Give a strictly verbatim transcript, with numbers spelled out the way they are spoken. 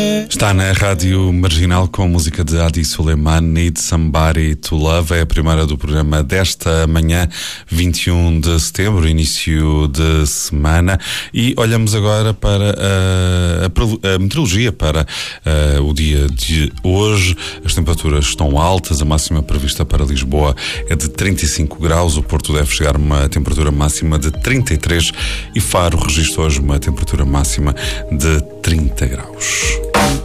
Está na Rádio Marginal com música de Adi Suleiman, Need Somebody to Love. É a primeira do programa desta manhã, vinte e um de setembro, início de semana. E olhamos agora para a, a, a meteorologia, para a, o dia de hoje. As temperaturas estão altas, a máxima prevista para Lisboa é de trinta e cinco graus, o Porto deve chegar a uma temperatura máxima de trinta e três e Faro registra hoje uma temperatura máxima de trinta graus.